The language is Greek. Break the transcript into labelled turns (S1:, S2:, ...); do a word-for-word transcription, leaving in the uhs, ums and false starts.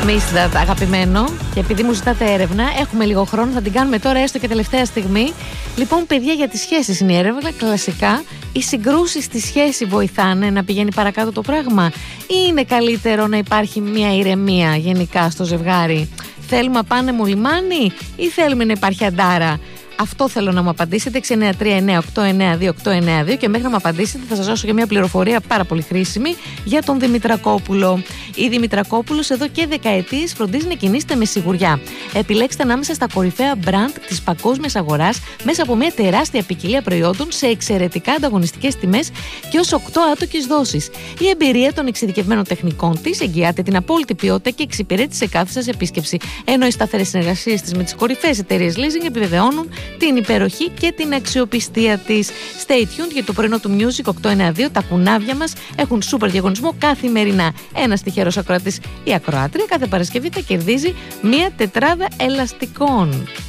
S1: Miss that, αγαπημένο. Και επειδή μου ζητάτε έρευνα, έχουμε λίγο χρόνο, θα την κάνουμε τώρα έστω και τελευταία στιγμή. Λοιπόν, παιδιά, για τις σχέσεις είναι η έρευνα. Κλασικά, οι συγκρούσεις στη σχέση βοηθάνε να πηγαίνει παρακάτω το πράγμα, ή είναι καλύτερο να υπάρχει μια ηρεμία γενικά στο ζευγάρι? Θέλουμε απάνεμο λιμάνι ή θέλουμε να υπάρχει αντάρα? Αυτό θέλω να μου απαντήσετε. έξι εννιά τρία εννιά οκτώ εννιά δύο οκτώ εννιά δύο, και μέχρι να μου απαντήσετε θα σας δώσω και μια πληροφορία πάρα πολύ χρήσιμη για τον Δημητρακόπουλο. Η Δημητρακόπουλος εδώ και δεκαετίες φροντίζει να κινήσετε με σιγουριά. Επιλέξτε ανάμεσα στα κορυφαία μπραντ της παγκόσμιας αγοράς μέσα από μια τεράστια ποικιλία προϊόντων σε εξαιρετικά ανταγωνιστικές τιμές και ως οκτώ άτοκες δόσεις. Η εμπειρία των εξειδικευμένων τεχνικών της εγγυάται την απόλυτη ποιότητα και εξυπηρέτησε σε κάθε σας επίσκεψη. Ενώ οι σταθερές συνεργασίες της με τις κορυφαίες εταιρείες leasing επιβεβαιώνουν την υπεροχή και την αξιοπιστία της. Stay tuned για το πρωινό του Music οκτώ εννιά δύο. Τα κουνάβια μας έχουν σούπερ διαγωνισμό καθημερινά. Ένας τυχερός ακροατής ή ακροάτρια κάθε Παρασκευή θα κερδίζει μία τετράδα ελαστικών.